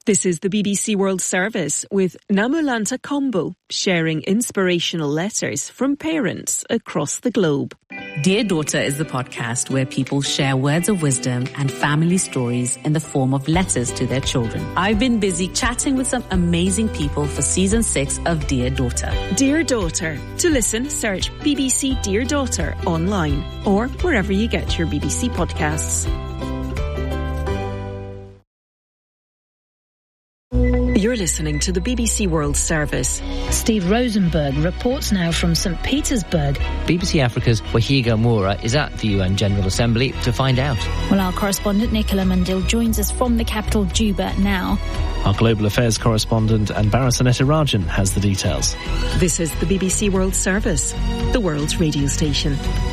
This is the BBC World Service with Namulanta Kombo, sharing inspirational letters from parents across the globe. Dear Daughter is the podcast where people share words of wisdom and family stories in the form of letters to their children. I've been busy chatting with some amazing people for Season 6 of Dear Daughter. Dear Daughter. To listen, search BBC Dear Daughter online or wherever you get your BBC podcasts. You're listening to the BBC World Service. Steve Rosenberg reports now from St. Petersburg. BBC Africa's Wahiga Moura is at the UN General Assembly to find out. Well, our correspondent Nicola Mundil joins us from the capital Juba now. Our global affairs correspondent Anbara Sanetirajan has the details. This is the BBC World Service, the world's radio station.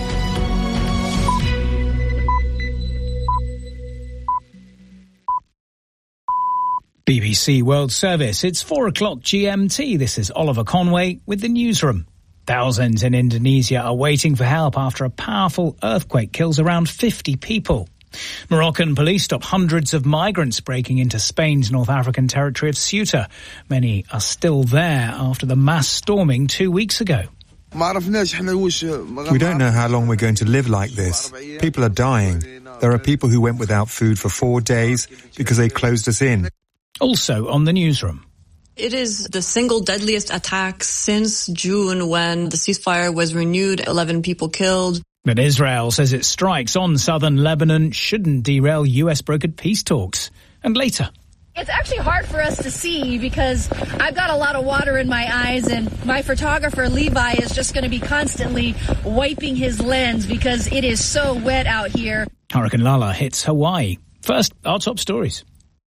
BBC World Service. It's 4 o'clock GMT. This is Oliver Conway with the newsroom. Thousands in Indonesia are waiting for help after a powerful earthquake kills around 50 people. Moroccan police stop hundreds of migrants breaking into Spain's North African territory of Ceuta. Many are still there after the mass storming 2 weeks ago. We don't know how long we're going to live like this. People are dying. There are people who went without food for 4 days because they closed us in. Also on the newsroom. It is the single deadliest attack since June when the ceasefire was renewed, 11 people killed. But Israel says its strikes on southern Lebanon shouldn't derail US-brokered peace talks. And later. It's actually hard for us to see because I've got a lot of water in my eyes and my photographer Levi is just going to be constantly wiping his lens because it is so wet out here. Hurricane Lala hits Hawaii. First, our top stories.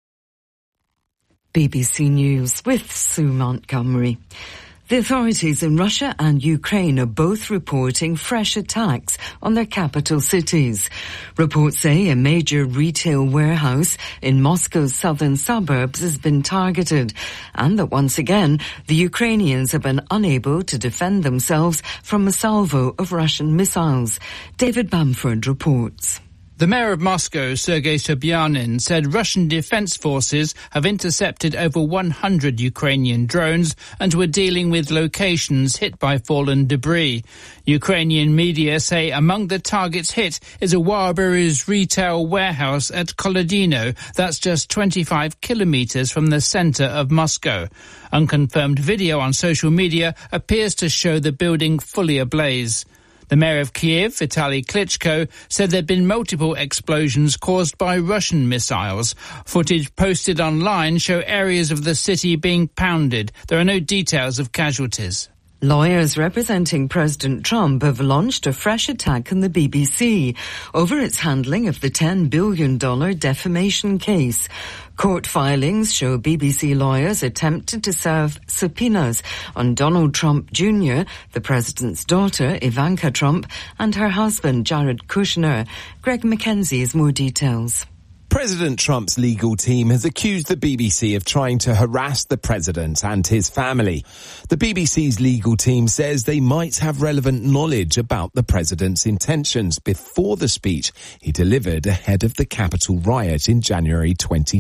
BBC News with Sue Montgomery. The authorities in Russia and Ukraine are both reporting fresh attacks on their capital cities. Reports say a major retail warehouse in Moscow's southern suburbs has been targeted, and that once again, the Ukrainians have been unable to defend themselves from a salvo of Russian missiles. David Bamford reports. The mayor of Moscow, Sergei Sobyanin, said Russian defense forces have intercepted over 100 Ukrainian drones and were dealing with locations hit by fallen debris. Ukrainian media say among the targets hit is a Wildberries retail warehouse at Kolodino, that's just 25 kilometers from the center of Moscow. Unconfirmed video on social media appears to show the building fully ablaze. The mayor of Kiev, Vitaly Klitschko, said there had been multiple explosions caused by Russian missiles. Footage posted online show areas of the city being pounded. There are no details of casualties. Lawyers representing President Trump have launched a fresh attack on the BBC over its handling of the $10 billion defamation case. Court filings show BBC lawyers attempted to serve subpoenas on Donald Trump Jr., the president's daughter, Ivanka Trump, and her husband, Jared Kushner. Greg McKenzie has more details. President Trump's legal team has accused the BBC of trying to harass the president and his family. The BBC's legal team says they might have relevant knowledge about the president's intentions before the speech he delivered ahead of the Capitol riot in January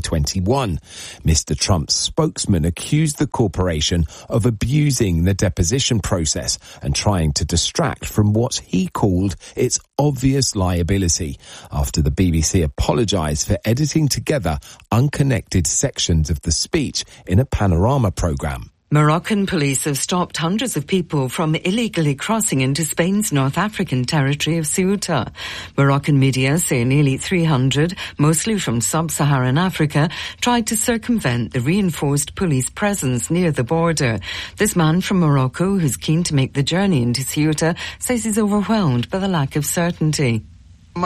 2021. Mr. Trump's spokesman accused the corporation of abusing the deposition process and trying to distract from what he called its obvious liability after the BBC apologised for editing together unconnected sections of the speech in a panorama programme. Moroccan police have stopped hundreds of people from illegally crossing into Spain's North African territory of Ceuta. Moroccan media say nearly 300, mostly from sub-Saharan Africa, tried to circumvent the reinforced police presence near the border. This man from Morocco, who's keen to make the journey into Ceuta, says he's overwhelmed by the lack of certainty. We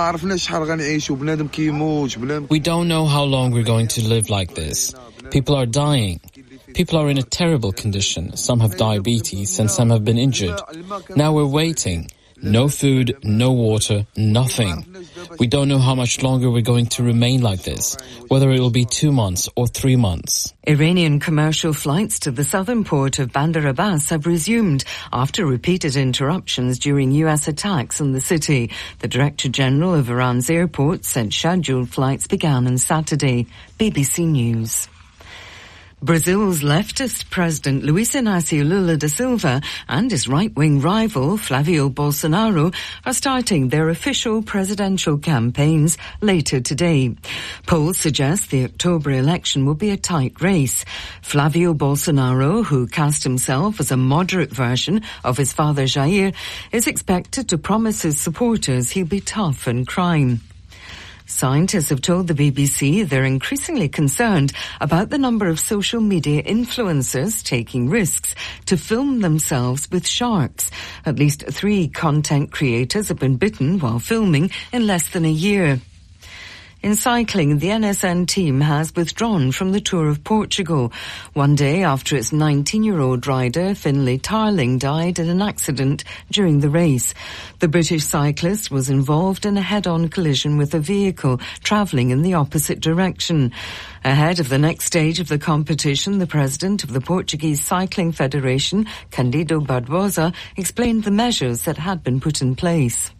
don't know how long we're going to live like this. People are dying. People are in a terrible condition. Some have diabetes and some have been injured. Now we're waiting. No food, no water, nothing. We don't know how much longer we're going to remain like this, whether it will be 2 months or 3 months. Iranian commercial flights to the southern port of Bandar Abbas have resumed after repeated interruptions during U.S. attacks on the city. The Director General of Iran's airport said scheduled flights began on Saturday. BBC News. Brazil's leftist president Luiz Inácio Lula da Silva and his right-wing rival Flavio Bolsonaro are starting their official presidential campaigns later today. Polls suggest the October election will be a tight race. Flavio Bolsonaro, who cast himself as a moderate version of his father Jair, is expected to promise his supporters he'll be tough on crime. Scientists have told the BBC they're increasingly concerned about the number of social media influencers taking risks to film themselves with sharks. At least 3 content creators have been bitten while filming in less than a year. In cycling, the NSN team has withdrawn from the Tour of Portugal, one day after its 19-year-old rider Finlay Tarling died in an accident during the race. The British cyclist was involved in a head-on collision with a vehicle travelling in the opposite direction. Ahead of the next stage of the competition, the president of the Portuguese Cycling Federation, Candido Barbosa, explained the measures that had been put in place.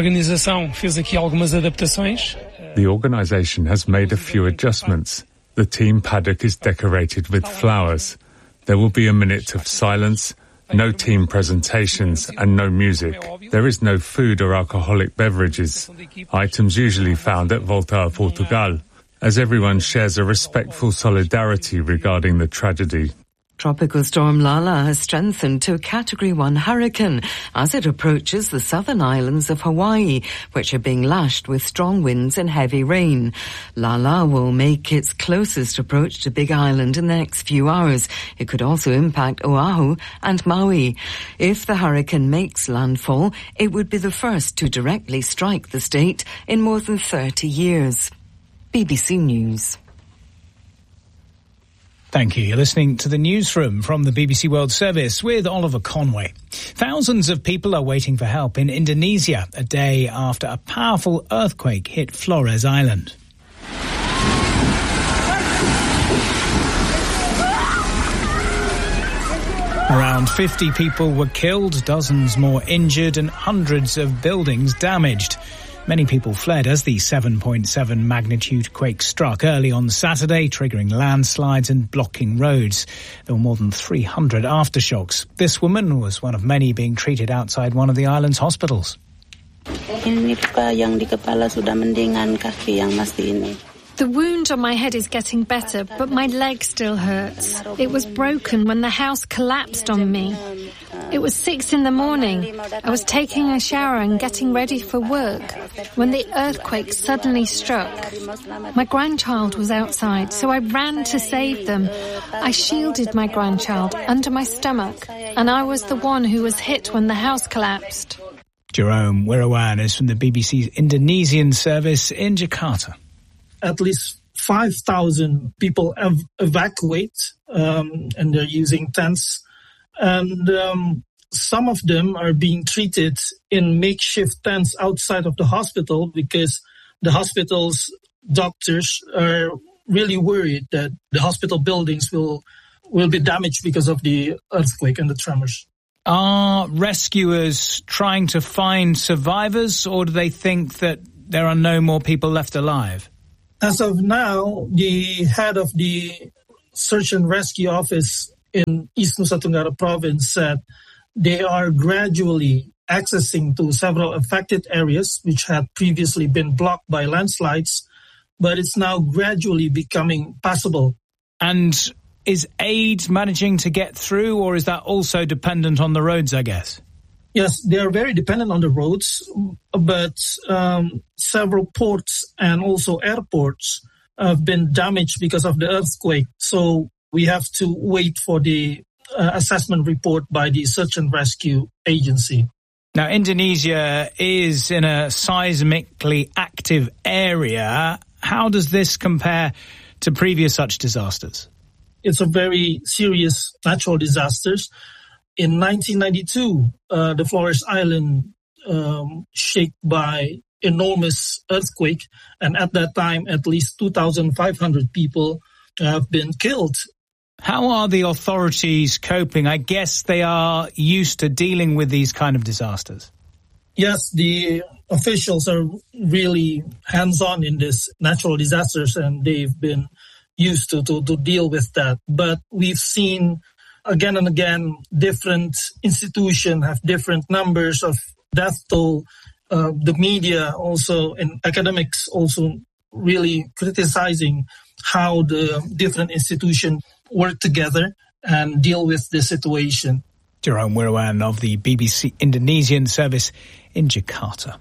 The organisation has made a few adjustments. The team paddock is decorated with flowers. There will be a minute of silence, no team presentations and no music. There is no food or alcoholic beverages, items usually found at Volta a Portugal, as everyone shares a respectful solidarity regarding the tragedy. Tropical storm Lala has strengthened to a Category 1 hurricane as it approaches the southern islands of Hawaii, which are being lashed with strong winds and heavy rain. Lala will make its closest approach to Big Island in the next few hours. It could also impact Oahu and Maui. If the hurricane makes landfall, it would be the first to directly strike the state in more than 30 years. BBC News. Thank you. You're listening to the newsroom from the BBC World Service with Oliver Conway. Thousands of people are waiting for help in Indonesia a day after a powerful earthquake hit Flores Island. Around 50 people were killed, dozens more injured, and hundreds of buildings damaged. Many people fled as the 7.7 magnitude quake struck early on Saturday, triggering landslides and blocking roads. There were more than 300 aftershocks. This woman was one of many being treated outside one of the island's hospitals. The wound on my head is getting better, but my leg still hurts. It was broken when the house collapsed on me. It was 6 a.m. I was taking a shower and getting ready for work when the earthquake suddenly struck. My grandchild was outside, so I ran to save them. I shielded my grandchild under my stomach, and I was the one who was hit when the house collapsed. Jerome Wirawan is from the BBC's Indonesian service in Jakarta. At least 5,000 people evacuate, and they're using tents. And some of them are being treated in makeshift tents outside of the hospital because the hospital's doctors are really worried that the hospital buildings will be damaged because of the earthquake and the tremors. Are rescuers trying to find survivors, or do they think that there are no more people left alive? As of now, the head of the Search and Rescue Office in East Nusa Tenggara Province said they are gradually accessing to several affected areas which had previously been blocked by landslides, but it's now gradually becoming passable. And is aid managing to get through, or is that also dependent on the roads, I guess? Yes, they are very dependent on the roads, but several ports and also airports have been damaged because of the earthquake. So we have to wait for the assessment report by the Search and Rescue Agency. Now, Indonesia is in a seismically active area. How does this compare to previous such disasters? It's a very serious natural disasters. In 1992, the Flores Island shook by enormous earthquake, and at that time, at least 2,500 people have been killed. How are the authorities coping? I guess they are used to dealing with these kind of disasters. Yes, the officials are really hands-on in this natural disasters, and they've been used to deal with that. But we've seen again and again different institutions have different numbers of death toll. The media also and academics also really criticizing how the different institutions work together and deal with the situation. Jerome Wirawan of the BBC Indonesian service in Jakarta.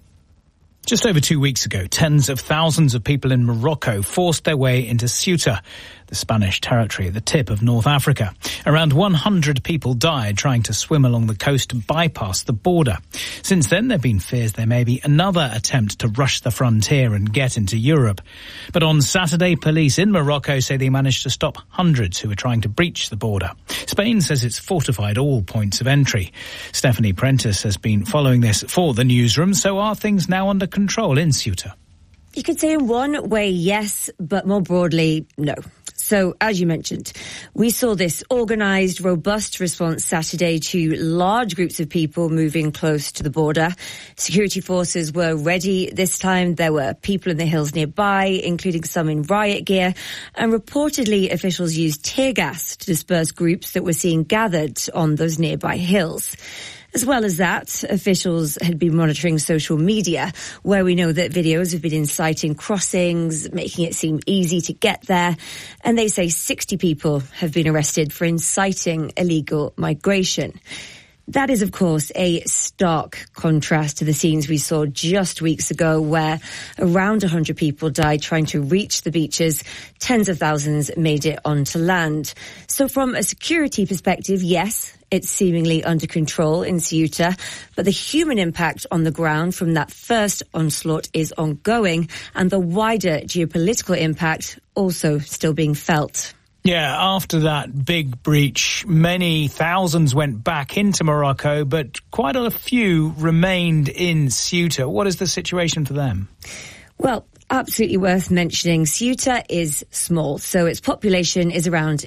Just over 2 weeks ago, tens of thousands of people in Morocco forced their way into Ceuta, the Spanish territory at the tip of North Africa. Around 100 people died trying to swim along the coast to bypass the border. Since then, there have been fears there may be another attempt to rush the frontier and get into Europe. But on Saturday, police in Morocco say they managed to stop hundreds who were trying to breach the border. Spain says it's fortified all points of entry. Stephanie Prentice has been following this for the newsroom. So are things now under control in Ceuta? You could say in one way, yes, but more broadly, no. So, as you mentioned, we saw this organised, robust response Saturday to large groups of people moving close to the border. Security forces were ready this time. There were people in the hills nearby, including some in riot gear. And reportedly, officials used tear gas to disperse groups that were seen gathered on those nearby hills. As well as that, officials had been monitoring social media, where we know that videos have been inciting crossings, making it seem easy to get there. And they say 60 people have been arrested for inciting illegal migration. That is, of course, a stark contrast to the scenes we saw just weeks ago, where around 100 people died trying to reach the beaches. Tens of thousands made it onto land. So from a security perspective, yes, it's seemingly under control in Ceuta, but the human impact on the ground from that first onslaught is ongoing, and the wider geopolitical impact also still being felt. Yeah, after that big breach, many thousands went back into Morocco, but quite a few remained in Ceuta. What is the situation for them? Well, absolutely worth mentioning, Ceuta is small, so its population is around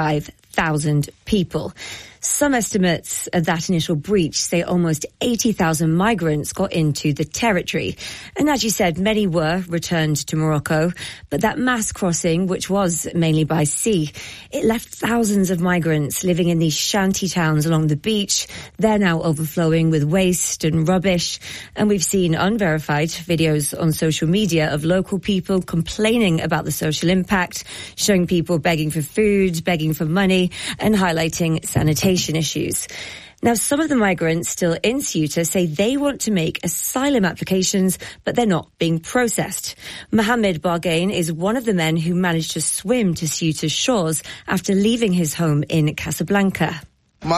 85,000 people. Some estimates of that initial breach say almost 80,000 migrants got into the territory. And as you said, many were returned to Morocco. But that mass crossing, which was mainly by sea, it left thousands of migrants living in these shanty towns along the beach. They're now overflowing with waste and rubbish. And we've seen unverified videos on social media of local people complaining about the social impact, showing people begging for food, begging for money, and highlighting sanitation issues. Now, some of the migrants still in Ceuta say they want to make asylum applications, but they're not being processed. Mohamed Bargain is one of the men who managed to swim to Ceuta's shores after leaving his home in Casablanca. We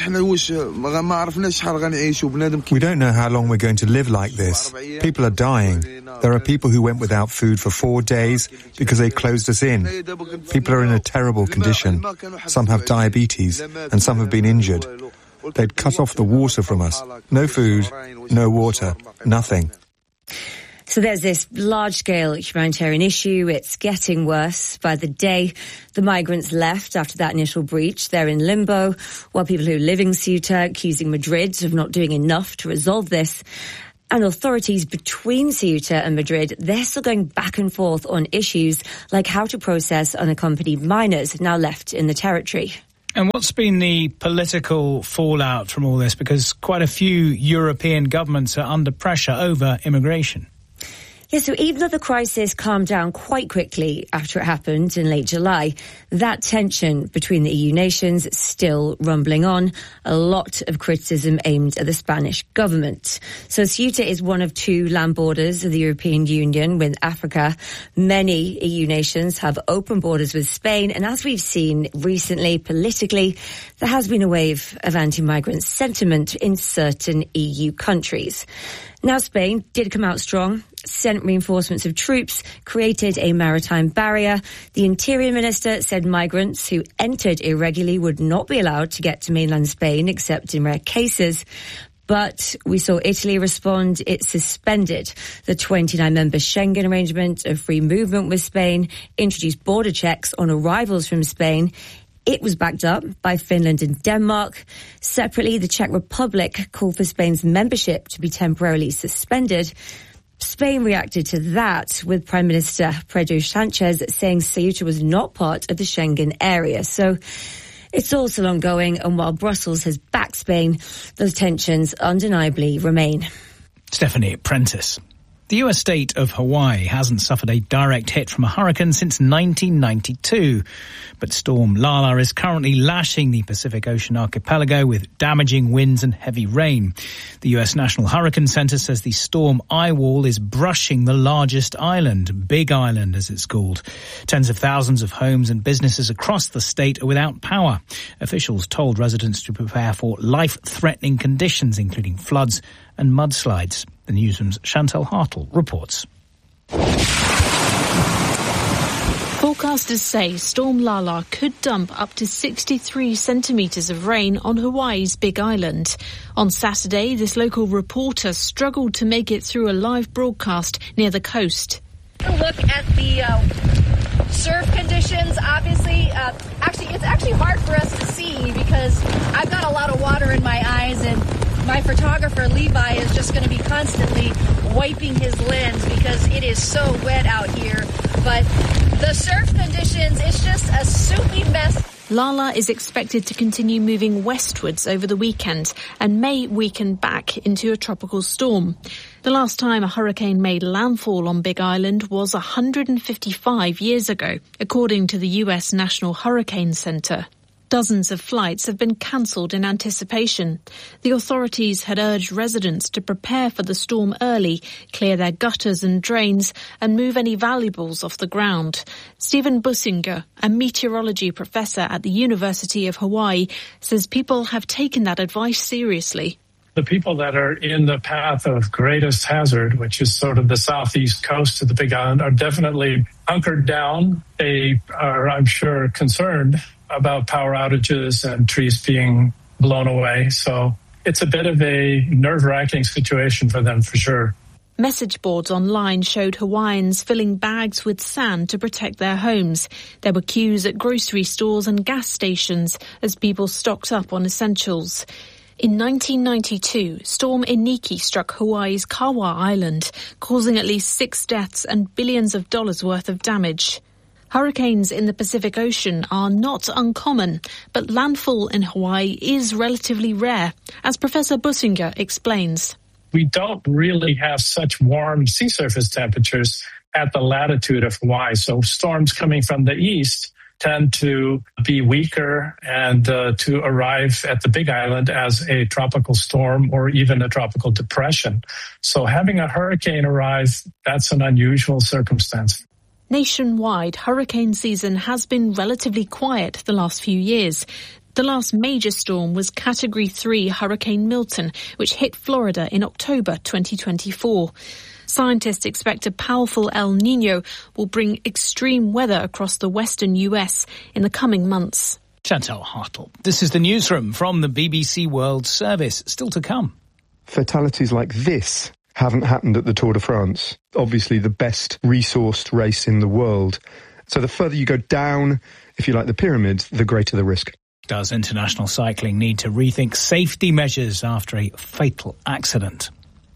don't know how long we're going to live like this. People are dying. There are people who went without food for 4 days because they closed us in. People are in a terrible condition. Some have diabetes and some have been injured. They'd cut off the water from us. No food, no water, nothing. So there's this large-scale humanitarian issue. It's getting worse by the day. The migrants left after that initial breach. They're in limbo, while people who live in Ceuta accusing Madrid of not doing enough to resolve this. And authorities between Ceuta and Madrid, they're still going back and forth on issues like how to process unaccompanied minors now left in the territory. And what's been the political fallout from all this? Because quite a few European governments are under pressure over immigration. Yeah, so even though the crisis calmed down quite quickly after it happened in late July, that tension between the EU nations is still rumbling on. A lot of criticism aimed at the Spanish government. So Ceuta is one of 2 land borders of the European Union with Africa. Many EU nations have open borders with Spain. And as we've seen recently, politically, there has been a wave of anti-migrant sentiment in certain EU countries. Now, Spain did come out strong, sent reinforcements of troops, created a maritime barrier. The Interior Minister said migrants who entered irregularly would not be allowed to get to mainland Spain except in rare cases. But we saw Italy respond. It suspended the 29-member Schengen arrangement of free movement with Spain, introduced border checks on arrivals from Spain. It was backed up by Finland and Denmark. Separately, the Czech Republic called for Spain's membership to be temporarily suspended. Spain reacted to that, with Prime Minister Pedro Sanchez saying Ceuta was not part of the Schengen area. So it's all still ongoing, and while Brussels has backed Spain, those tensions undeniably remain. Stephanie Prentice. The US state of Hawaii hasn't suffered a direct hit from a hurricane since 1992. But Storm Lala is currently lashing the Pacific Ocean archipelago with damaging winds and heavy rain. The US National Hurricane Center says the storm eye wall is brushing the largest island, Big Island as it's called. Tens of thousands of homes and businesses across the state are without power. Officials told residents to prepare for life-threatening conditions, including floods and mudslides. The newsroom's Chantal Hartle reports. Forecasters say Storm Lala could dump up to 63 centimetres of rain on Hawaii's Big Island. On Saturday, this local reporter struggled to make it through a live broadcast near the coast. Look at the surf conditions. Obviously, it's actually hard for us to see because I've got a lot of water in my eyes, and my photographer Levi is just going to be constantly wiping his lens because it is so wet out here. But the surf conditions, it's just a soupy mess. Lala is expected to continue moving westwards over the weekend and may weaken back into a tropical storm. The last time a hurricane made landfall on Big Island was 155 years ago, according to the US National Hurricane Center. Dozens of flights have been cancelled in anticipation. The authorities had urged residents to prepare for the storm early, clear their gutters and drains, and move any valuables off the ground. Stephen Bussinger, a meteorology professor at the University of Hawaii, says people have taken that advice seriously. The people that are in the path of greatest hazard, which is sort of the southeast coast of the Big Island, are definitely hunkered down. They are, I'm sure, concerned about power outages and trees being blown away. So it's a bit of a nerve-wracking situation for them, for sure. Message boards online showed Hawaiians filling bags with sand to protect their homes. There were queues at grocery stores and gas stations as people stocked up on essentials. In 1992, Storm Iniki struck Hawaii's Kawa Island, causing at least 6 deaths and billions of dollars worth of damage. Hurricanes in the Pacific Ocean are not uncommon, but landfall in Hawaii is relatively rare, as Professor Bussinger explains. We don't really have such warm sea surface temperatures at the latitude of Hawaii, so storms coming from the east tend to be weaker and to arrive at the Big Island as a tropical storm or even a tropical depression. So having a hurricane arrive, that's an unusual circumstance. Nationwide, hurricane season has been relatively quiet the last few years. The last major storm was Category 3 Hurricane Milton, which hit Florida in October 2024. Scientists expect a powerful El Niño will bring extreme weather across the western US in the coming months. Chantal Hartle. This is the newsroom from the BBC World Service. Still to come. Fatalities like this haven't happened at the Tour de France, obviously the best resourced race in the world. So the further you go down, if you like, the pyramid, the greater the risk. Does international cycling need to rethink safety measures after a fatal accident?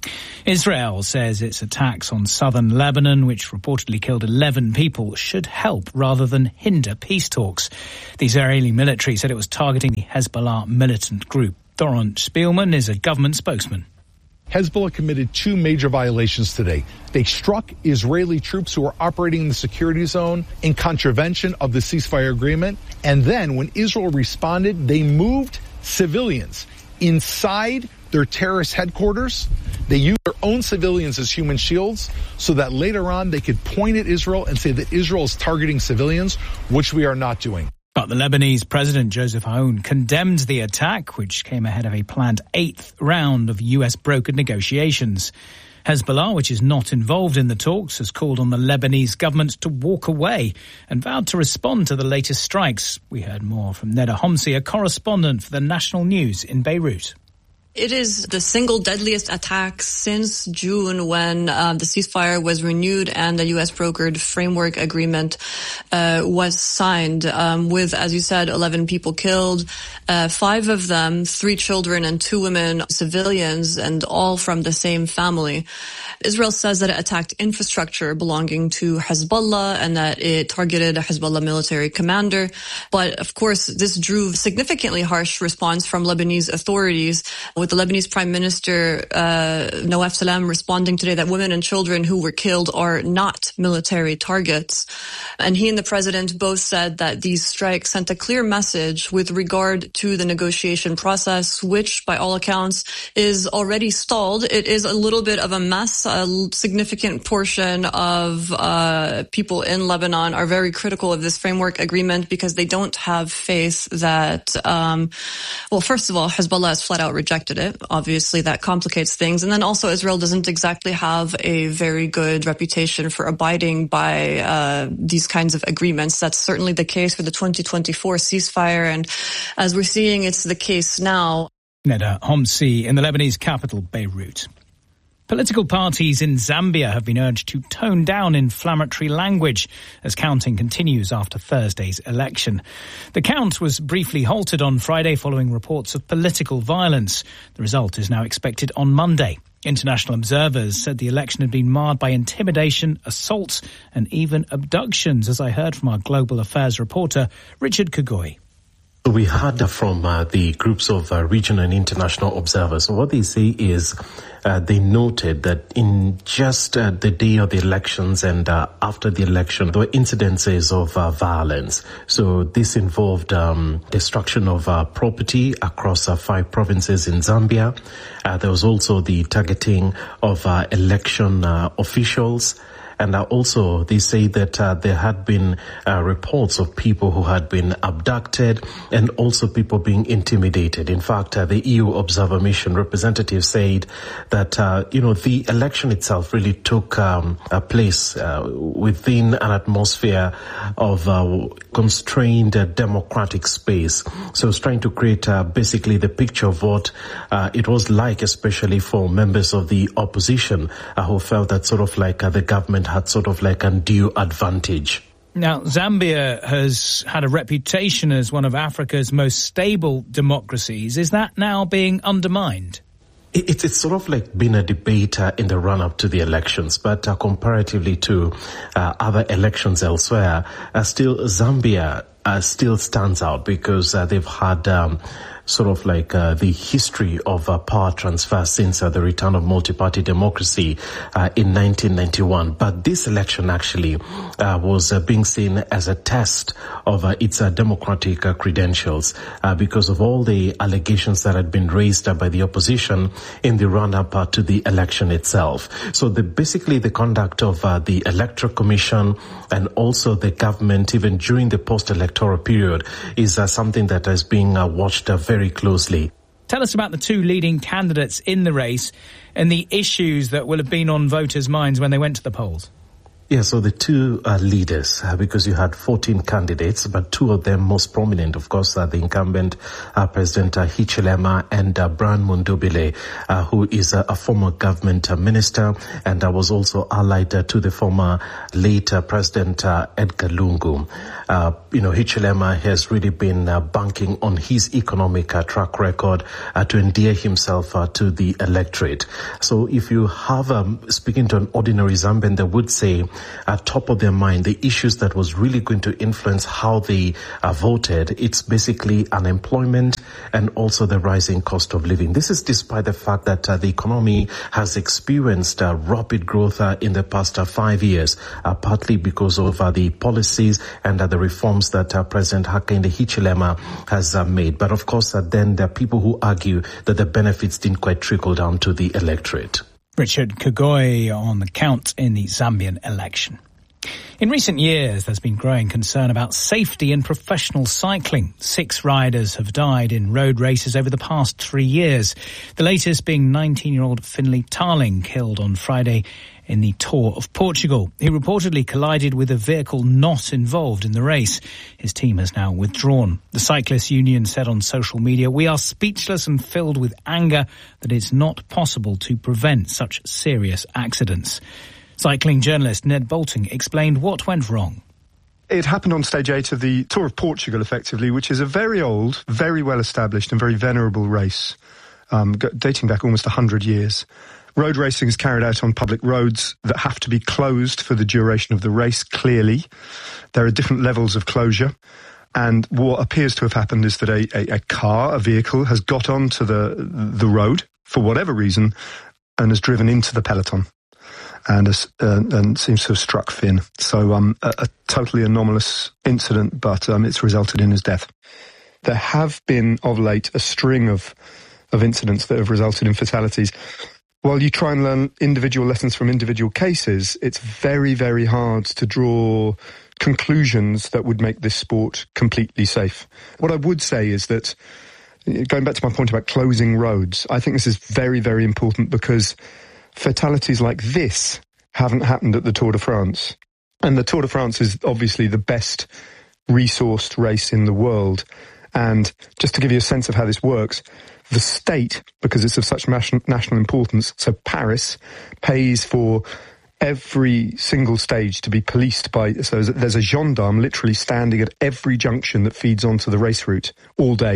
Israel says its attacks on southern Lebanon, which reportedly killed 11 people, should help rather than hinder peace talks. The Israeli military said it was targeting the Hezbollah militant group. Doron Spielman is a government spokesman. Hezbollah committed 2 major violations today. They struck Israeli troops who were operating in the security zone in contravention of the ceasefire agreement. And then when Israel responded, they moved civilians inside their terrorist headquarters. They used their own civilians as human shields so that later on they could point at Israel and say that Israel is targeting civilians, which we are not doing. But the Lebanese President Joseph Aoun condemned the attack, which came ahead of a planned 8th round of US-brokered negotiations. Hezbollah, which is not involved in the talks, has called on the Lebanese government to walk away and vowed to respond to the latest strikes. We heard more from Neda Homsi, a correspondent for the National News in Beirut. It is the single deadliest attack since June when the ceasefire was renewed and the U.S. brokered framework agreement was signed with, as you said, 11 people killed, 5 of them, 3 children and 2 women, civilians, and all from the same family. Israel says that it attacked infrastructure belonging to Hezbollah and that it targeted a Hezbollah military commander. But of course, this drew significantly harsh response from Lebanese authorities, with the Lebanese Prime Minister Nawaf Salam responding today that women and children who were killed are not military targets. And he and the president both said that these strikes sent a clear message with regard to the negotiation process, which by all accounts is already stalled. It is a little bit of a mess. A significant portion of people in Lebanon are very critical of this framework agreement because they don't have faith that, well, first of all, Hezbollah has flat out rejected it. Obviously, that complicates things. And then also Israel doesn't exactly have a very good reputation for abiding by these kinds of agreements. That's certainly the case for the 2024 ceasefire. And as we're seeing, it's the case now. Neda Homsi in the Lebanese capital, Beirut. Political parties in Zambia have been urged to tone down inflammatory language as counting continues after Thursday's election. The count was briefly halted on Friday following reports of political violence. The result is now expected on Monday. International observers said the election had been marred by intimidation, assaults and even abductions, as I heard from our global affairs reporter, Richard Kagoi. We heard from the groups of regional and international observers. What they say is they noted that in just the day of the elections and after the election, there were incidences of violence. So this involved destruction of property across 5 provinces in Zambia. There was also the targeting of election officials. And also, they say that there had been reports of people who had been abducted and also people being intimidated. In fact, the EU Observer Mission representative said that, the election itself really took place within an atmosphere of constrained democratic space. So it's trying to create basically the picture of what it was like, especially for members of the opposition who felt that sort of like the government had sort of like undue advantage. Now, Zambia has had a reputation as one of Africa's most stable democracies. Is that now being undermined? It's sort of like been a debate in the run-up to the elections, but comparatively to other elections elsewhere, still Zambia still stands out because they've had sort of like the history of power transfer since the return of multi-party democracy in 1991. But this election actually was being seen as a test of its democratic credentials because of all the allegations that had been raised by the opposition in the run-up to the election itself. So basically the conduct of the Electoral Commission and also the government, even during the post-electoral period, is something that is being watched very closely. Tell us about the 2 leading candidates in the race and the issues that will have been on voters' minds when they went to the polls. Yeah, so the 2 leaders, because you had 14 candidates, but 2 of them most prominent, of course, the incumbent President Hichilema and Brian Mundubile, who is a former government minister and was also allied to the former late President Edgar Lungu. Hichilema has really been banking on his economic track record to endear himself to the electorate. So if you have, speaking to an ordinary Zambian, they would say, at top of their mind, the issues that was really going to influence how they voted, it's basically unemployment and also the rising cost of living. This is despite the fact that the economy has experienced rapid growth in the past 5 years, partly because of the policies and the reforms that President Hakainde Hichilema has made. But of course, then there are people who argue that the benefits didn't quite trickle down to the electorate. Richard Kagoi on the count in the Zambian election. In recent years, there's been growing concern about safety in professional cycling. 6 riders have died in road races over the past 3 years. The latest being 19-year-old Finlay Tarling, killed on Friday in the Tour of Portugal. He reportedly collided with a vehicle not involved in the race. His team has now withdrawn. The Cyclists Union said on social media, "We are speechless and filled with anger that it's not possible to prevent such serious accidents." Cycling journalist Ned Boulting explained what went wrong. It happened on stage 8 of the Tour of Portugal, effectively, which is a very old, very well-established and very venerable race, dating back almost 100 years. Road racing is carried out on public roads that have to be closed for the duration of the race, clearly. There are different levels of closure. And what appears to have happened is that a vehicle, has got onto the road, for whatever reason, and has driven into the peloton. And seems to have struck Finn. So a totally anomalous incident, but it's resulted in his death. There have been, of late, a string of incidents that have resulted in fatalities. While you try and learn individual lessons from individual cases, it's very, very hard to draw conclusions that would make this sport completely safe. What I would say is that, going back to my point about closing roads, I think this is very, very important because fatalities like this haven't happened at the Tour de France. And the Tour de France is obviously the best resourced race in the world. And just to give you a sense of how this works, the state, because it's of such national importance, so Paris, pays for every single stage to be policed by, so there's a gendarme literally standing at every junction that feeds onto the race route all day.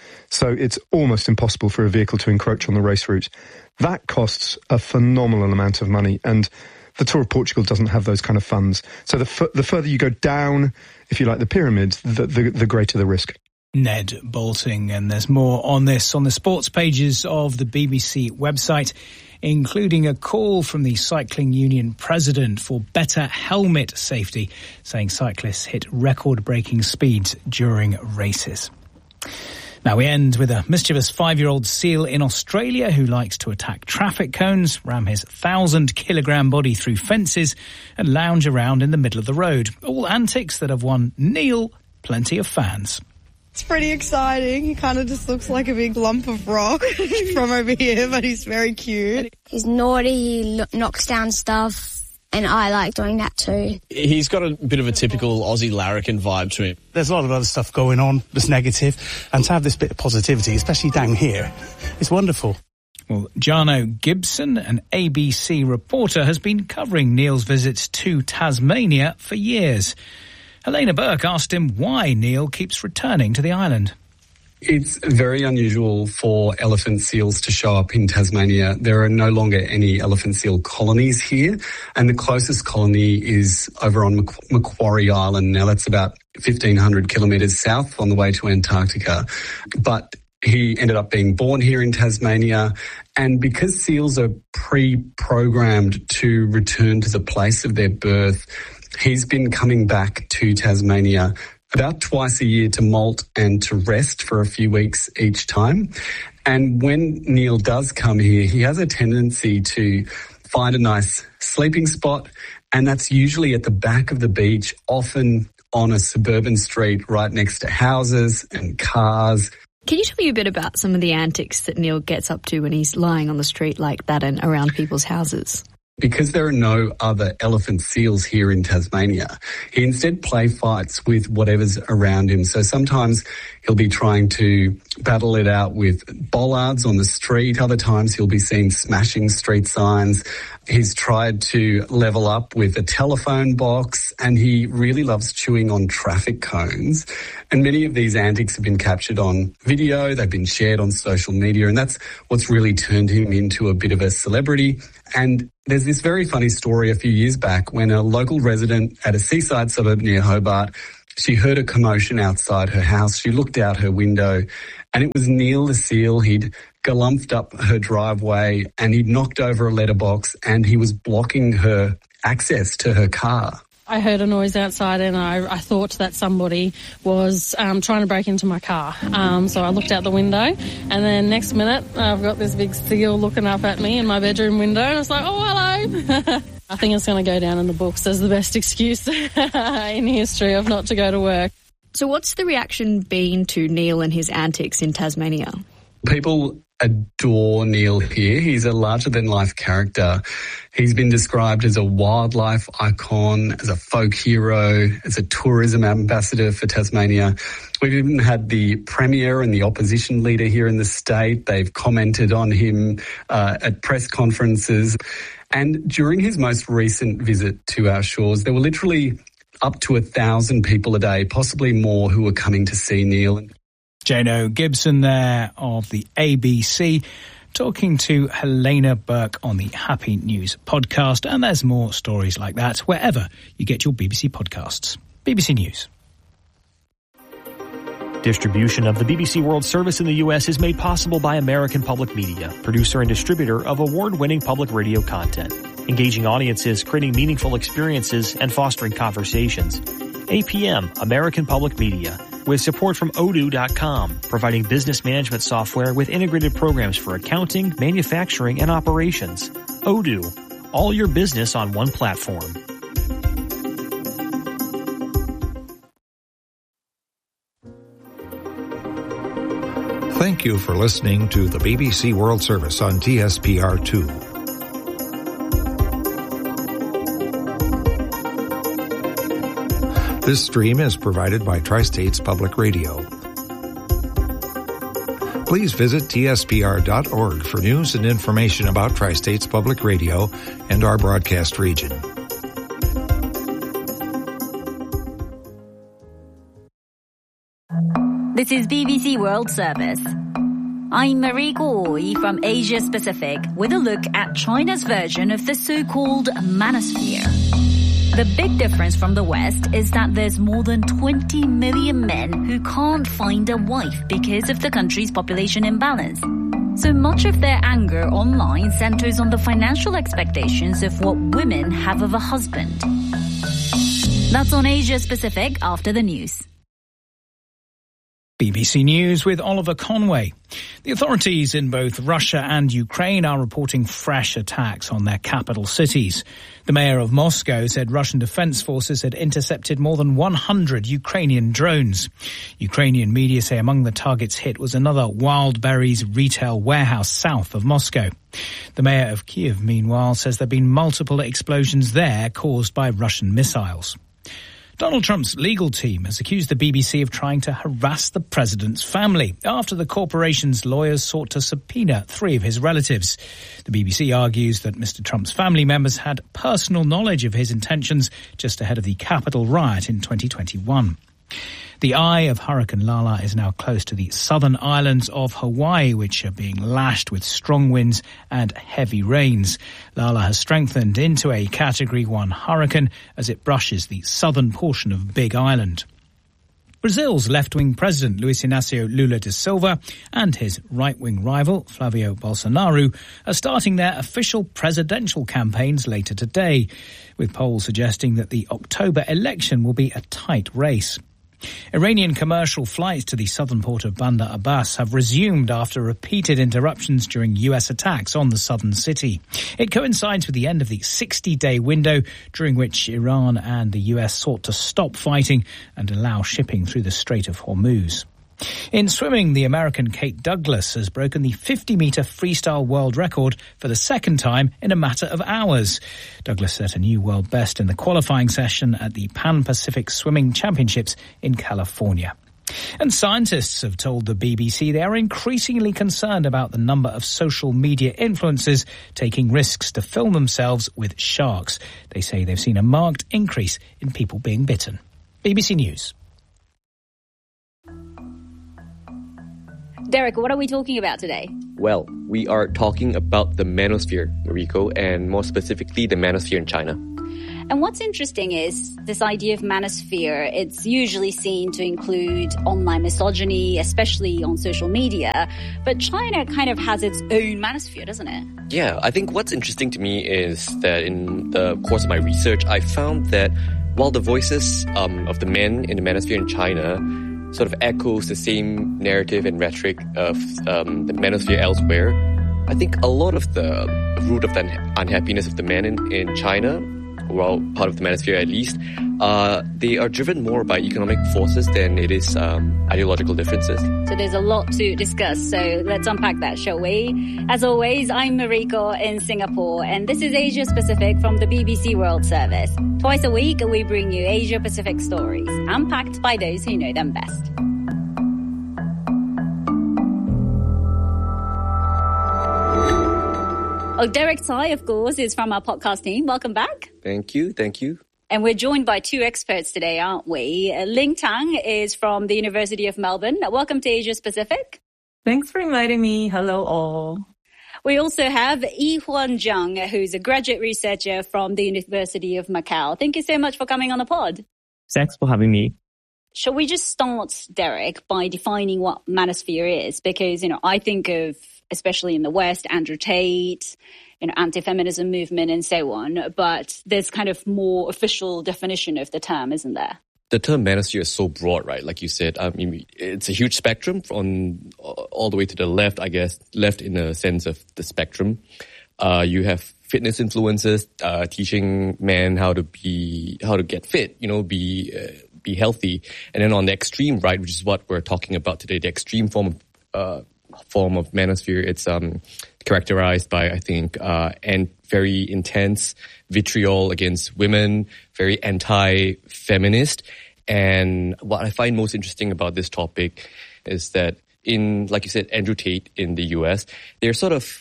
So it's almost impossible for a vehicle to encroach on the race route. That costs a phenomenal amount of money, and the Tour of Portugal doesn't have those kind of funds. So the further you go down, if you like, the pyramid, the greater the risk. Ned Boulting, and there's more on this on the sports pages of the BBC website, including a call from the Cycling Union president for better helmet safety, saying cyclists hit record-breaking speeds during races. Now we end with a mischievous 5-year-old seal in Australia who likes to attack traffic cones, ram his 1,000-kilogram body through fences and lounge around in the middle of the road. All antics that have won Neil plenty of fans. It's pretty exciting. He kind of just looks like a big lump of rock from over here, but he's very cute. He's naughty, he knocks down stuff. And I like doing that too. He's got a bit of a typical Aussie larrikin vibe to him. There's a lot of other stuff going on that's negative, and to have this bit of positivity, especially down here, is wonderful. Well, Jarno Gibson, an ABC reporter, has been covering Neil's visits to Tasmania for years. Helena Burke asked him why Neil keeps returning to the island. It's very unusual for elephant seals to show up in Tasmania. There are no longer any elephant seal colonies here, and the closest colony is over on Macquarie Island. Now, that's about 1,500 kilometres south on the way to Antarctica. But he ended up being born here in Tasmania, and because seals are pre-programmed to return to the place of their birth, he's been coming back to Tasmania about twice a year to molt and to rest for a few weeks each time. And when Neil does come here, he has a tendency to find a nice sleeping spot, and that's usually at the back of the beach, often on a suburban street right next to houses and cars. Can you tell me a bit about some of the antics that Neil gets up to when he's lying on the street like that and around people's houses? Because there are no other elephant seals here in Tasmania, he instead play fights with whatever's around him. So sometimes he'll be trying to battle it out with bollards on the street. Other times he'll be seen smashing street signs. He's tried to level up with a telephone box, and he really loves chewing on traffic cones. And many of these antics have been captured on video. They've been shared on social media, and that's what's really turned him into a bit of a celebrity. And there's this very funny story a few years back when a local resident at a seaside suburb near Hobart, she heard a commotion outside her house. She looked out her window, and it was Neil the seal. He'd galumphed up her driveway, and he'd knocked over a letterbox, and he was blocking her access to her car. I heard a noise outside, and I thought that somebody was trying to break into my car. So I looked out the window, and then next minute I've got this big seal looking up at me in my bedroom window, and I was like, oh, hello. I think it's going to go down in the books as the best excuse in history of not to go to work. So what's the reaction been to Neil and his antics in Tasmania? People adore Neil here. He's a larger-than-life character. He's been described as a wildlife icon, as a folk hero, as a tourism ambassador for Tasmania. We've even had the Premier and the opposition leader here in the state. They've commented on him at press conferences. And during his most recent visit to our shores, there were literally up to 1,000 people a day, possibly more, who were coming to see Neil. Jano Gibson there of the ABC talking to Helena Burke on the Happy News podcast. And there's more stories like that wherever you get your BBC podcasts. BBC News. Distribution of the BBC World Service in the U.S. is made possible by American Public Media, producer and distributor of award-winning public radio content, engaging audiences, creating meaningful experiences, and fostering conversations. APM, American Public Media, with support from Odoo.com, providing business management software with integrated programs for accounting, manufacturing, and operations. Odoo, all your business on one platform. Thank you for listening to the BBC World Service on TSPR2. This stream is provided by Tri-States Public Radio. Please visit tspr.org for news and information about Tri-States Public Radio and our broadcast region. This is BBC World Service. I'm Marie Goy from Asia Pacific with a look at China's version of the so-called manosphere. The big difference from the West is that there's more than 20 million men who can't find a wife because of the country's population imbalance. So much of their anger online centers on the financial expectations of what women have of a husband. That's on Asia Pacific after the news. BBC News with Oliver Conway. The authorities in both Russia and Ukraine are reporting fresh attacks on their capital cities. The mayor of Moscow said Russian defense forces had intercepted more than 100 Ukrainian drones. Ukrainian media say among the targets hit was another Wildberries retail warehouse south of Moscow. The mayor of Kyiv, meanwhile, says there have been multiple explosions there caused by Russian missiles. Donald Trump's legal team has accused the BBC of trying to harass the president's family after the corporation's lawyers sought to subpoena 3 of his relatives. The BBC argues that Mr. Trump's family members had personal knowledge of his intentions just ahead of the Capitol riot in 2021. The eye of Hurricane Lala is now close to the southern islands of Hawaii, which are being lashed with strong winds and heavy rains. Lala has strengthened into a Category 1 hurricane as it brushes the southern portion of Big Island. Brazil's left-wing president, Luiz Inácio Lula da Silva, and his right-wing rival, Flavio Bolsonaro, are starting their official presidential campaigns later today, with polls suggesting that the October election will be a tight race. Iranian commercial flights to the southern port of Bandar Abbas have resumed after repeated interruptions during US attacks on the southern city. It coincides with the end of the 60-day window during which Iran and the US sought to stop fighting and allow shipping through the Strait of Hormuz. In swimming, the American Kate Douglas has broken the 50-metre freestyle world record for the second time in a matter of hours. Douglas set a new world best in the qualifying session at the Pan-Pacific Swimming Championships in California. And scientists have told the BBC they are increasingly concerned about the number of social media influencers taking risks to film themselves with sharks. They say they've seen a marked increase in people being bitten. BBC News. Derek, what are we talking about today? Well, we are talking about the manosphere, Mariko, and more specifically the manosphere in China. And what's interesting is this idea of manosphere, it's usually seen to include online misogyny, especially on social media. But China kind of has its own manosphere, doesn't it? Yeah, I think what's interesting to me is that in the course of my research, I found that while the voices of the men in the manosphere in China sort of echoes the same narrative and rhetoric of the manosphere elsewhere, I think a lot of the root of the unhappiness of the men in China, well, part of the manosphere at least, they are driven more by economic forces than it is ideological differences. So there's a lot to discuss, so let's unpack that, shall we? As always, I'm Mariko in Singapore, and this is Asia Pacific from the BBC World Service. Twice a week, we bring you Asia Pacific stories, unpacked by those who know them best. Oh, Derek Tsai, of course, is from our podcast team. Welcome back. Thank you. And we're joined by two experts today, aren't we? Ling Tang is from the University of Melbourne. Welcome to Asia Pacific. Thanks for inviting me. Hello, all. We also have Yi-Huan Zhang, who's a graduate researcher from the University of Macau. Thank you so much for coming on the pod. Thanks for having me. Shall we just start, Derek, by defining what manosphere is? Because, I think of, especially in the West, Andrew Tate, anti-feminism movement and so on. But there's kind of more official definition of the term, isn't there? The term manosphere is so broad, right? Like you said, I mean, it's a huge spectrum from all the way to the left, I guess, left in the sense of the spectrum. You have fitness influencers, teaching men how to get fit, be healthy. And then on the extreme right, which is what we're talking about today, the extreme form of manosphere, it's characterized by, I think, and very intense vitriol against women, very anti-feminist. And what I find most interesting about this topic is that like you said, Andrew Tate in the US, they're sort of,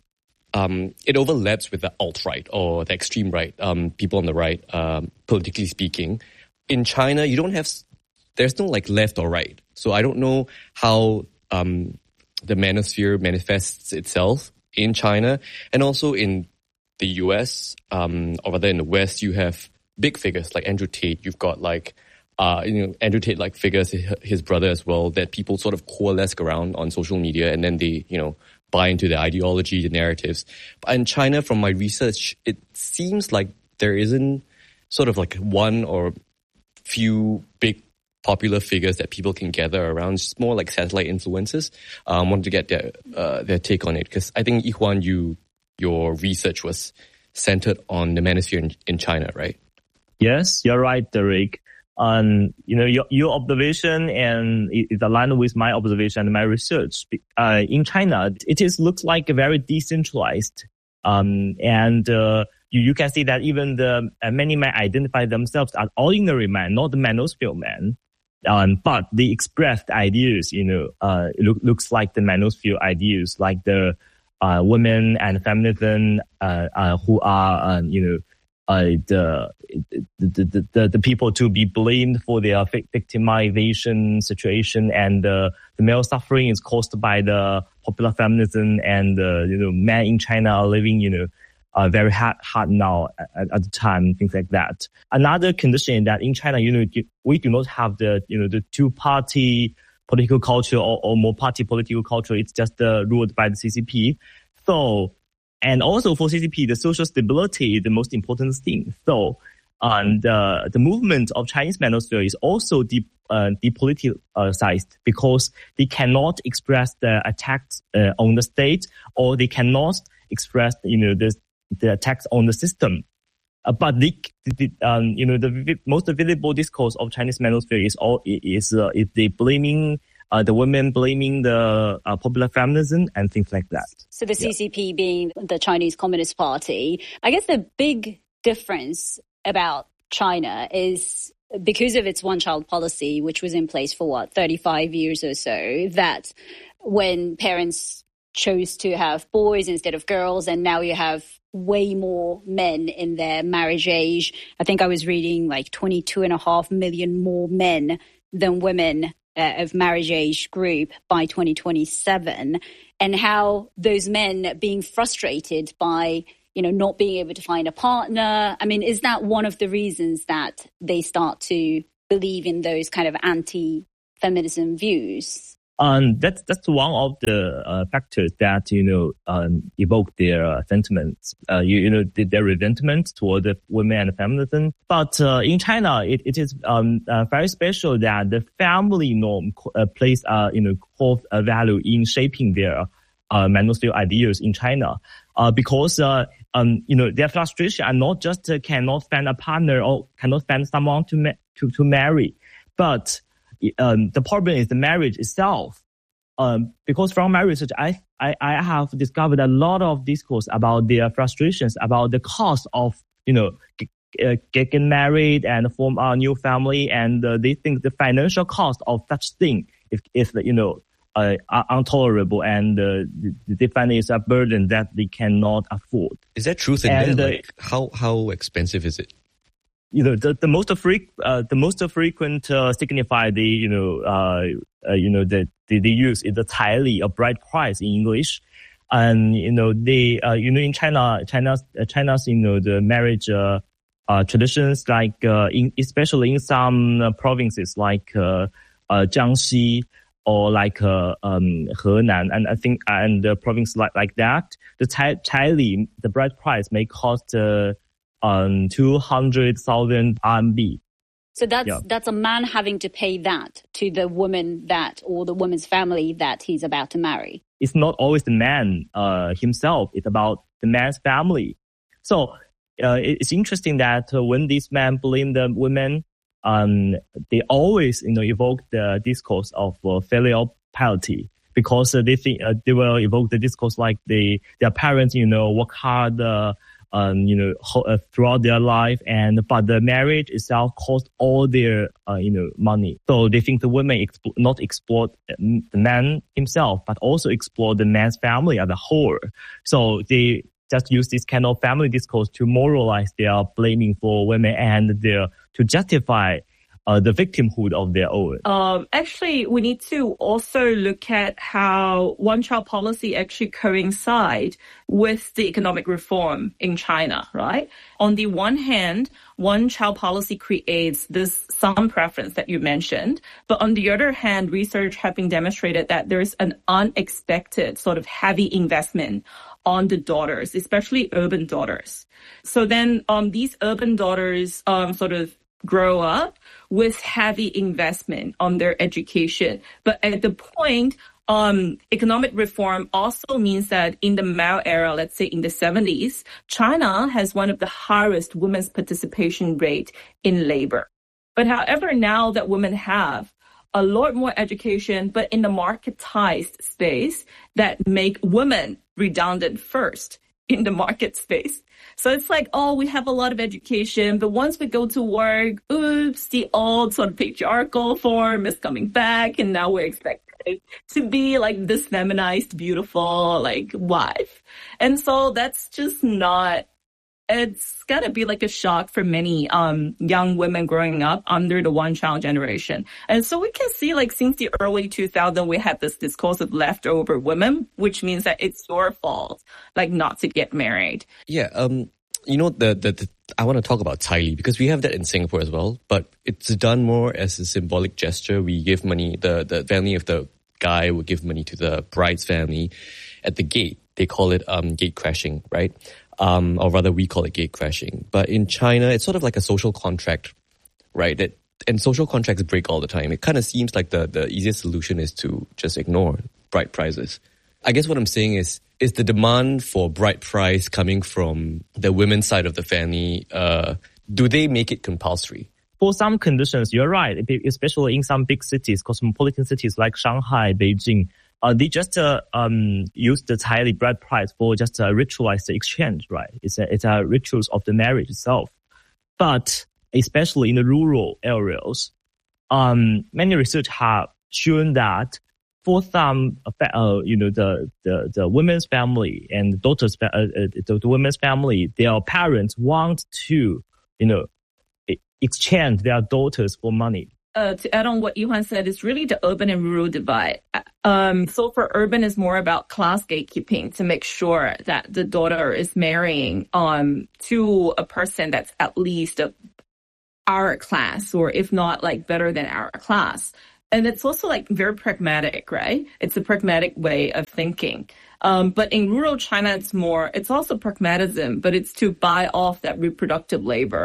it overlaps with the alt-right or the extreme right, people on the right, politically speaking. In China, there's no like left or right. So I don't know how, the manosphere manifests itself in China, and also in the US, or rather in the West, you have big figures like Andrew Tate. You've got Andrew Tate like figures, his brother as well, that people sort of coalesce around on social media, and then they, buy into the ideology, the narratives. But in China, from my research, it seems like there isn't sort of like one or few big popular figures that people can gather around. It's more like satellite influences. I wanted to get their take on it, because I think, Yi-Huan, your research was centered on the manosphere in China, right? Yes, you're right, Derek. Your observation and it's aligned with my observation and my research. In China, looks like a very decentralized, you can see that even the many men identify themselves as ordinary men, not the manosphere men. But they expressed ideas, looks like the manosphere ideas, like the women and feminism, who are, the people to be blamed for their victimization situation, and the male suffering is caused by the popular feminism, and men in China are living, very hard now at the time, things like that. Another condition is that in China, we do not have the two-party political culture or more party political culture. It's just ruled by the CCP. So, and also for CCP, the social stability is the most important thing. So, the movement of Chinese manosphere is also depoliticized, because they cannot express the attacks on the state, or they cannot express, the attacks on the system. But the most visible discourse of Chinese manosphere is they blaming the women, blaming the popular feminism and things like that. So the CCP being the Chinese Communist Party, I guess the big difference about China is because of its one-child policy, which was in place for 35 years or so, that when parents chose to have boys instead of girls, and now you have way more men in their marriage age. I think I was reading 22.5 million more men than women of marriage age group by 2027, and how those men being frustrated by, not being able to find a partner. I mean, is that one of the reasons that they start to believe in those kind of anti-feminism views? That's one of the factors that evoke their sentiments. Their resentment toward the women and feminism. But in China, it is very special that the family norm plays core value in shaping their manosphere ideas in China, because their frustration are not just cannot find a partner or cannot find someone to marry, but the problem is the marriage itself. Because from my research, I have discovered a lot of discourse about their frustrations, about the cost of getting married and form a new family, and they think the financial cost of such thing is intolerable, and they find it's a burden that they cannot afford. Is that truth in there? How expensive is it? The most frequent signify they use is the 彩礼, a bride price in English, and they in China's the marriage traditions, like especially in some provinces like Jiangxi or like Henan, and I think and the province like that, the 彩礼, the bride price may cost 200,000 RMB. So that's a man having to pay that to the woman or the woman's family that he's about to marry. It's not always the man himself. It's about the man's family. So it's interesting that when these men blame the women, they always evoke the discourse of filial piety, because they think they will evoke the discourse like their parents work hard throughout their life, but the marriage itself cost all their money. So they think the women not exploit the man himself, but also exploit the man's family as a whole. So they just use this kind of family discourse to moralize their blaming for women and to justify the victimhood of their own. Actually, we need to also look at how one-child policy actually coincide with the economic reform in China, right? On the one hand, one-child policy creates this some preference that you mentioned, but on the other hand, research have been demonstrated that there's an unexpected sort of heavy investment on the daughters, especially urban daughters. So then these urban daughters sort of grow up with heavy investment on their education. But at the point, economic reform also means that in the Mao era, let's say in the 70s, China has one of the highest women's participation rate in labor. But however, now that women have a lot more education, but in the marketized space that make women redundant first in the market space. So it's like, we have a lot of education, but once we go to work, oops, the old sort of patriarchal form is coming back, and now we're expected to be like this feminized, beautiful, like wife. And so that's just not, it's gotta be like a shock for many young women growing up under the one-child generation. And so we can see, like, since the early 2000s, we have this discourse of leftover women, which means that it's your fault, like, not to get married. Yeah, I want to talk about 彩礼, because we have that in Singapore as well, but it's done more as a symbolic gesture. We give money, the family of the guy will give money to the bride's family at the gate. They call it gate crashing, right? Or rather, we call it gate crashing. But in China, it's sort of like a social contract, right? And social contracts break all the time. It kind of seems like the easiest solution is to just ignore bride prices. I guess what I'm saying is the demand for bride price coming from the women's side of the family, do they make it compulsory? For some conditions, you're right, especially in some big cities, cosmopolitan cities like Shanghai, Beijing, they just use the 彩礼 bride price for just a ritualized exchange, right? It's a rituals of the marriage itself. But especially in the rural areas, many research have shown that for some, the women's family and the women's family, their parents want to, exchange their daughters for money. To add on what Yuhan said, it's really the urban and rural divide. So for urban, it's more about class gatekeeping to make sure that the daughter is marrying to a person that's at least our class, or if not, like, better than our class. And it's also, like, very pragmatic, right? It's a pragmatic way of thinking. But in rural China, it's also pragmatism, but it's to buy off that reproductive labor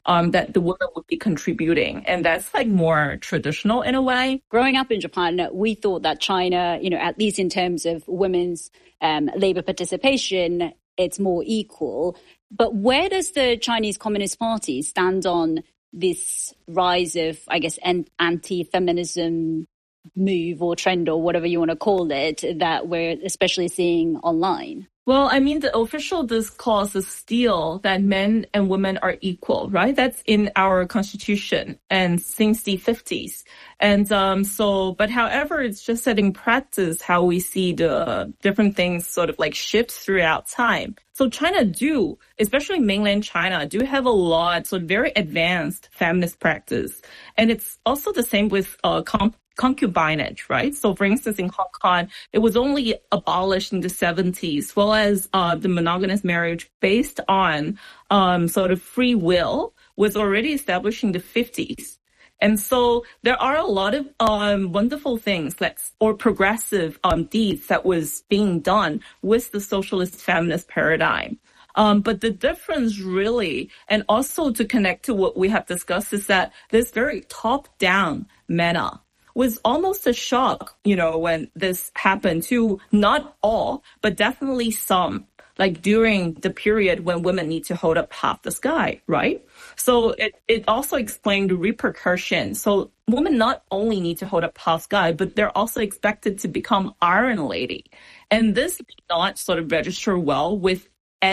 that the women would be contributing. And that's like more traditional in a way. Growing up in Japan, we thought that China, at least in terms of women's labor participation, it's more equal. But where does the Chinese Communist Party stand on this rise of, I guess, anti-feminism move or trend or whatever you want to call it that we're especially seeing online? Well, I mean, the official discourse is still that men and women are equal, right? That's in our constitution and since the 50s. And but however, it's just that in practice, how we see the different things sort of like shifts throughout time. So China especially mainland China, do have a lot, so very advanced feminist practice. And it's also the same with concubinage, right? So for instance, in Hong Kong, it was only abolished in the 70s, well as the monogamous marriage based on sort of free will was already established in the 50s. And so there are a lot of wonderful things or progressive deeds that was being done with the socialist feminist paradigm. But the difference really, and also to connect to what we have discussed, is that this very top-down manner was almost a shock, when this happened to not all, but definitely some, like during the period when women need to hold up half the sky, right? So it also explained the repercussions. So women not only need to hold up half sky, but they're also expected to become Iron Lady. And this did not sort of register well with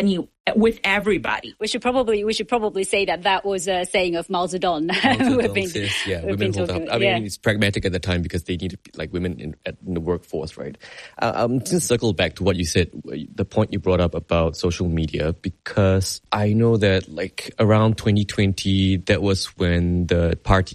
everybody. We should probably say that was a saying of Mao Zedong. Women hold up. I mean, it's pragmatic at the time because they need to be like women in the workforce, right? Just circle back to what you said, the point you brought up about social media, because I know that like around 2020, that was when the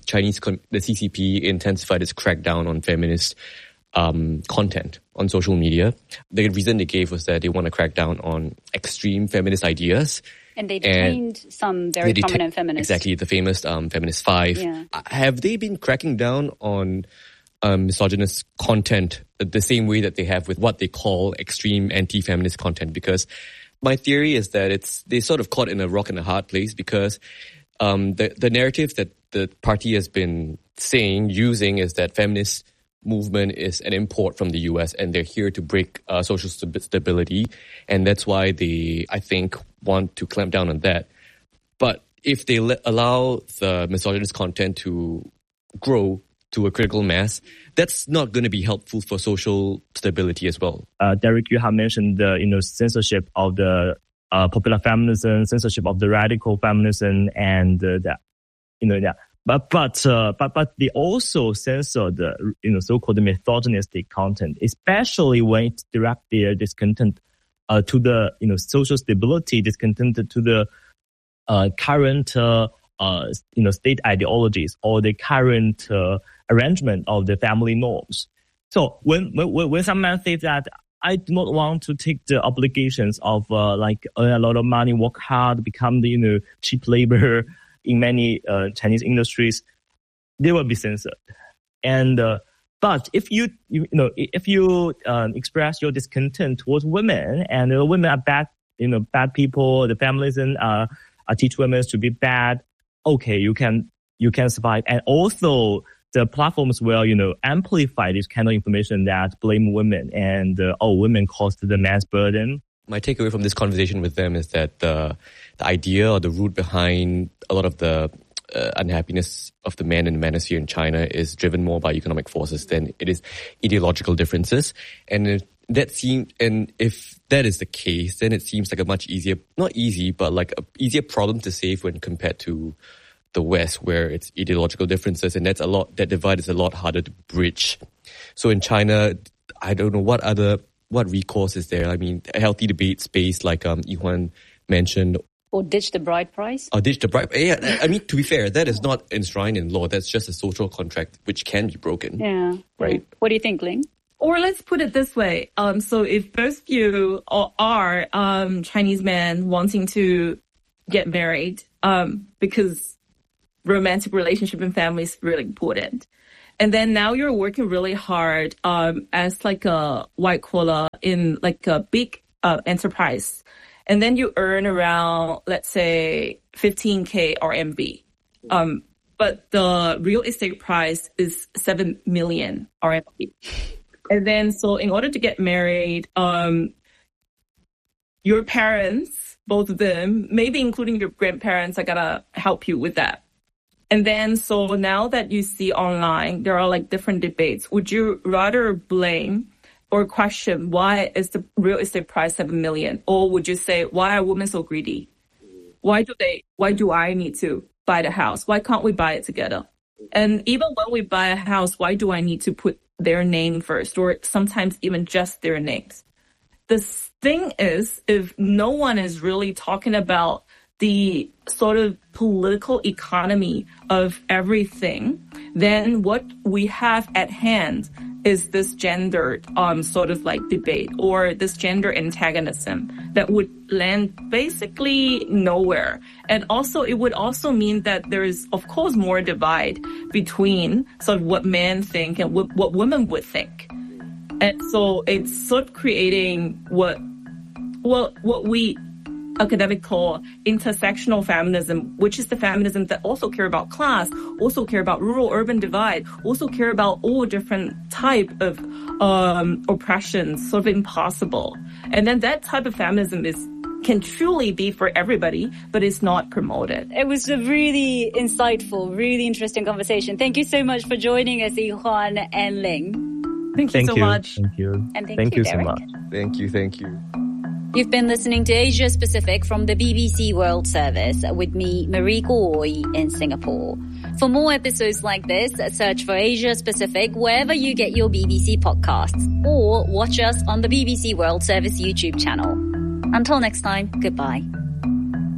CCP intensified its crackdown on feminist content on social media. The reason they gave was that they want to crack down on extreme feminist ideas. And they detained some very prominent feminists. Exactly, the famous Feminist Five. Yeah. Have they been cracking down on misogynist content the same way that they have with what they call extreme anti-feminist content? Because my theory is that they sort of caught in a rock and a hard place because the narrative that the party has been using is that feminist movement is an import from the US and they're here to break social stability. And that's why they, I think, want to clamp down on that. But if they allow the misogynist content to grow to a critical mass, that's not going to be helpful for social stability as well. Derek, you have mentioned the censorship of the popular feminism, censorship of the radical feminism, and But they also censor the so-called misogynistic content, especially when it directs their discontent to the social stability, discontent to the current state ideologies or the current arrangement of the family norms. So when some men say that I do not want to take the obligations of earn a lot of money, work hard, become the cheap labor in many Chinese industries, they will be censored. And but if you express your discontent towards women, and women are bad, bad people, the families teach women to be bad, okay, you can survive. And also the platforms will amplify this kind of information that blame women and women caused the man's burden. My takeaway from this conversation with them is that the idea or the root behind a lot of the unhappiness of the men in the manosphere in China is driven more by economic forces than it is ideological differences. And if that is the case, then it seems like a much easier, not easy, but like a easier problem to save when compared to the West, where it's ideological differences, and that divide is a lot harder to bridge. So in China, I don't know what recourse is there. I mean, a healthy debate space like Yi-Huan mentioned. Or ditch the bride price? Or ditch the bride. Yeah, I mean, to be fair, that is not enshrined in law. That's just a social contract which can be broken. Yeah. Right? What do you think, Ling? Or let's put it this way. So if both of you are Chinese men wanting to get married because romantic relationship and family is really important. And then now you're working really hard as like a white collar in like a big enterprise. and then you earn around, let's say, 15K RMB. But the real estate price is 7 million RMB. And then, so in order to get married, your parents, both of them, maybe including your grandparents, are gonna help you with that. And then, so now that you see online, there are like different debates. Would you rather blame or question why is the real estate price 7 million? Or would you say, why are women so greedy? Why do I need to buy the house? Why can't we buy it together? And even when we buy a house, why do I need to put their name first, or sometimes even just their names? The thing is, if no one is really talking about the sort of political economy of everything, then what we have at hand is this gendered sort of like debate, or this gender antagonism that would land basically nowhere. And also, it would also mean that there is, of course, more divide between sort of what men think and what women would think. And so it's sort of creating what we academic call intersectional feminism, which is the feminism that also care about class, also care about rural-urban divide, also care about all different type of oppressions, sort of impossible. And then that type of feminism can truly be for everybody, but it's not promoted. It was a really insightful, really interesting conversation. Thank you so much for joining us, Yihuan and Ling. Thank you so much. Thank you. And thank you, so Derek. much. Thank you. You've been listening to Asia Pacific from the BBC World Service with me, Marie Goy, in Singapore. For more episodes like this, search for Asia Pacific wherever you get your BBC podcasts, or watch us on the BBC World Service YouTube channel. Until next time, goodbye.